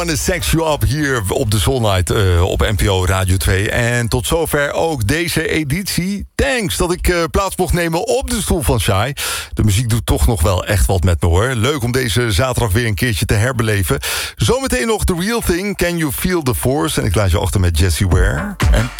De Sex You Up hier op de Soul Night op NPO Radio 2. En tot zover ook deze editie. Thanks dat ik plaats mocht nemen op de stoel van Shai. De muziek doet toch nog wel echt wat met me, hoor. Leuk om deze zaterdag weer een keertje te herbeleven. Zometeen nog The Real Thing, Can You Feel the Force? En ik laat je achter met Jessie Ware en